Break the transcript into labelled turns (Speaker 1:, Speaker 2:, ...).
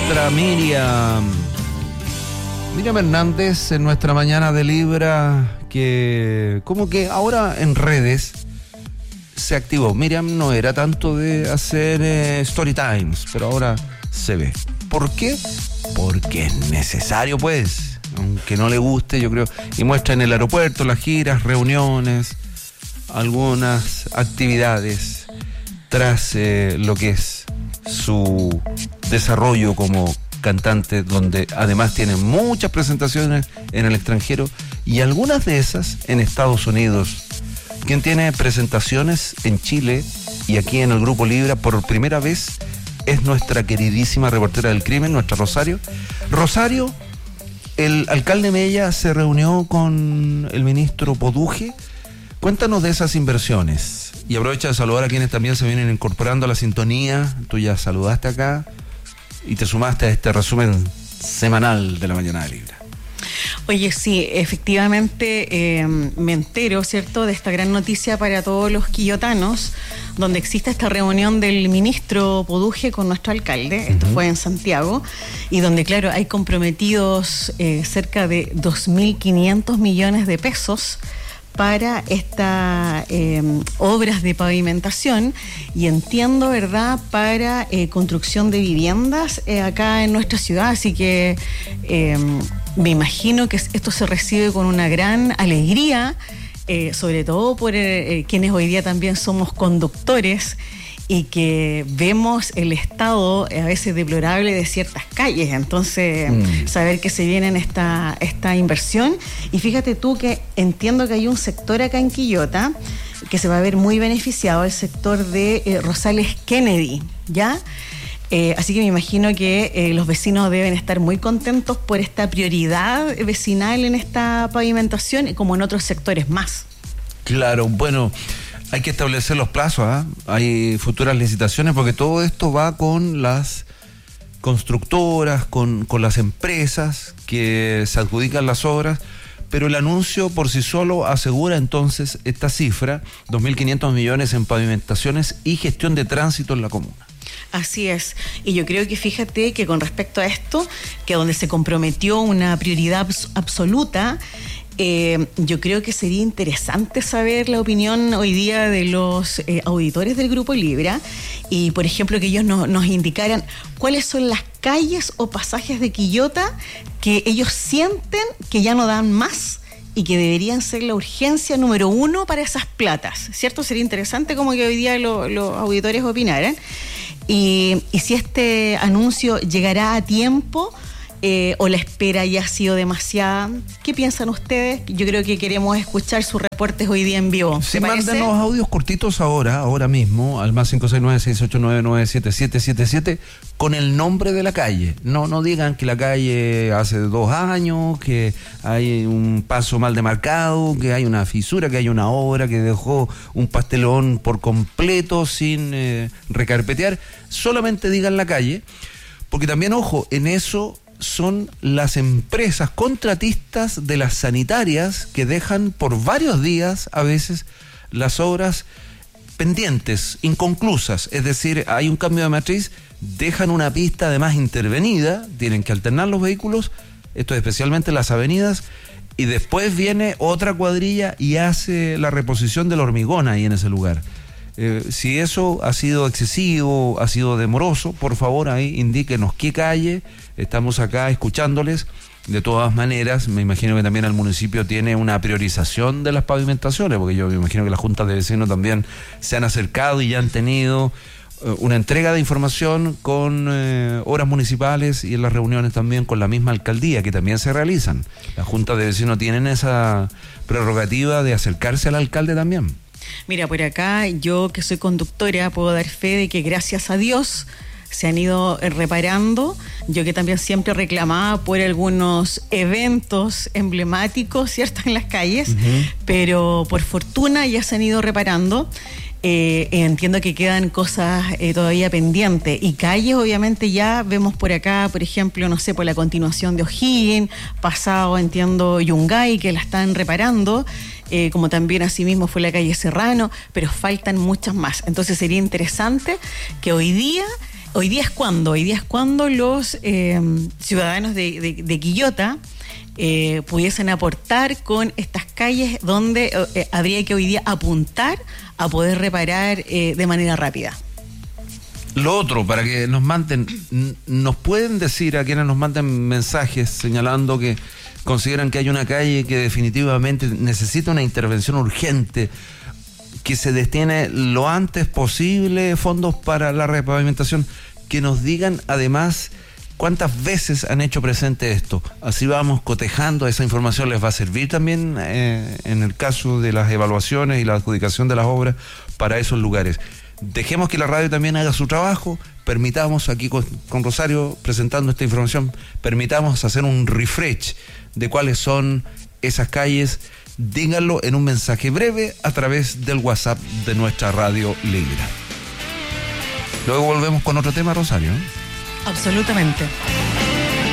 Speaker 1: nuestra Miriam Hernández en nuestra mañana de Libra, que como que ahora en redes se activó. Miriam no era tanto de hacer story times, pero ahora se ve. ¿Por qué? Porque es necesario, pues, aunque no le guste, yo creo, y muestra en el aeropuerto las giras, reuniones, algunas actividades tras lo que es su desarrollo como cantante, donde además tiene muchas presentaciones en el extranjero y algunas de esas en Estados Unidos. Quien tiene presentaciones en Chile y aquí en el Grupo Libra por primera vez es nuestra queridísima reportera del crimen, nuestra Rosario. Rosario, el alcalde Mella se reunió con el ministro Poduje. Cuéntanos de esas inversiones. Y aprovecha de saludar a quienes también se vienen incorporando a la sintonía. Tú ya saludaste acá y te sumaste a este resumen semanal de la mañana de Libra.
Speaker 2: Oye, sí, efectivamente me entero, ¿cierto?, de esta gran noticia para todos los quillotanos, donde existe esta reunión del ministro Poduje con nuestro alcalde. Esto fue en Santiago, y donde, claro, hay comprometidos cerca de 2.500 millones de pesos para estas obras de pavimentación, y entiendo, ¿verdad?, para construcción de viviendas acá en nuestra ciudad. Así que me imagino que esto se recibe con una gran alegría, sobre todo por quienes hoy día también somos conductores y que vemos el estado a veces deplorable de ciertas calles. Entonces, saber que se viene en esta inversión. Y fíjate tú que entiendo que hay un sector acá en Quillota que se va a ver muy beneficiado, el sector de Rosales Kennedy, ¿ya? Así que me imagino que los vecinos deben estar muy contentos por esta prioridad vecinal en esta pavimentación, como en otros sectores más. Claro, bueno, hay que establecer los plazos, ¿eh? Hay futuras licitaciones, porque todo esto va con las constructoras, con las empresas que se adjudican las obras, pero el anuncio por sí solo asegura entonces esta cifra, 2.500 millones en pavimentaciones y gestión de tránsito en la comuna. Así es, y yo creo que fíjate que con respecto a esto, que donde se comprometió una prioridad absoluta, yo creo que sería interesante saber la opinión hoy día de los auditores del Grupo Libra, y por ejemplo que ellos nos indicaran cuáles son las calles o pasajes de Quillota que ellos sienten que ya no dan más y que deberían ser la urgencia número 1 para esas platas, ¿cierto? Sería interesante como que hoy día los auditores opinaran. Y si este anuncio llegará a tiempo o la espera ya ha sido demasiada. ¿Qué piensan ustedes? Yo creo que queremos escuchar sus reportes hoy día en vivo.
Speaker 1: Sí, mándenos audios cortitos ahora mismo, al más 569-689-97777, con el nombre de la calle. No digan que la calle hace 2 años, que hay un paso mal demarcado, que hay una fisura, que hay una obra que dejó un pastelón por completo sin recarpetear. Solamente digan la calle, porque también, ojo, en eso son las empresas contratistas de las sanitarias que dejan por varios días a veces las obras pendientes, inconclusas. Es decir, hay un cambio de matriz, dejan una pista además intervenida, tienen que alternar los vehículos, esto es especialmente las avenidas, y después viene otra cuadrilla y hace la reposición del hormigón ahí en ese lugar. Si eso ha sido excesivo, ha sido demoroso, por favor ahí indíquenos qué calle. Estamos acá escuchándoles. De todas maneras, me imagino que también el municipio tiene una priorización de las pavimentaciones, porque yo me imagino que las juntas de vecinos también se han acercado y ya han tenido una entrega de información con horas municipales, y en las reuniones también con la misma alcaldía, que también se realizan. Las juntas de vecinos tienen esa prerrogativa de acercarse al alcalde también. Mira, por acá yo que soy conductora puedo dar fe de que gracias a Dios se han ido reparando. Yo que también siempre reclamaba por algunos eventos emblemáticos, ¿cierto?, en las calles, pero por fortuna ya se han ido reparando. Entiendo que quedan cosas todavía pendientes, y calles obviamente ya vemos por acá, por ejemplo, no sé, por la continuación de O'Higgins, pasado entiendo Yungay, que la están reparando, como también asimismo fue la calle Serrano, pero faltan muchas más. Entonces sería interesante que hoy día
Speaker 2: Hoy día es cuando los ciudadanos de Quillota pudiesen aportar con estas calles donde habría que hoy día apuntar a poder reparar de manera rápida.
Speaker 1: Lo otro, para que nos pueden decir a quienes nos manden mensajes señalando que consideran que hay una calle que definitivamente necesita una intervención urgente, que se destine lo antes posible fondos para la repavimentación, que nos digan además cuántas veces han hecho presente esto. Así vamos cotejando, esa información les va a servir también en el caso de las evaluaciones y la adjudicación de las obras para esos lugares. Dejemos que la radio también haga su trabajo, permitamos aquí con Rosario presentando esta información, permitamos hacer un refresh de cuáles son esas calles. Díganlo en un mensaje breve a través del WhatsApp de nuestra radio Libre. Luego volvemos con otro tema, Rosario.
Speaker 2: Absolutamente.